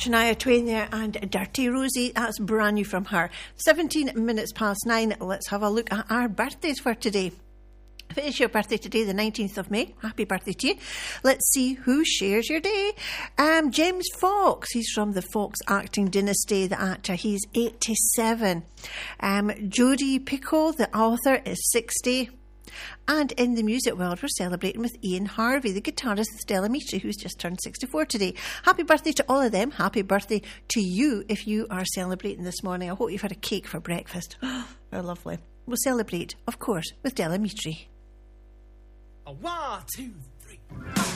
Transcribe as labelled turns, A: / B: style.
A: Shania Twain there and Dirty Rosie, that's brand new from her. 17 minutes past 9, let's have a look at our birthdays for today. If it is your birthday today, the 19th of May, happy birthday to you. Let's see who shares your day. James Fox, he's from the Fox acting dynasty, the actor, he's 87. Jodie Picoult, the author, is 60. And in the music world, we're celebrating with Ian Harvey, the guitarist Stella Mitri, who's just turned 64 today. Happy birthday to all of them. Happy birthday to you if you are celebrating this morning. I hope you've had a cake for breakfast. They're lovely. We'll celebrate, of course, with Stella Mitri.
B: 1, 2, 3.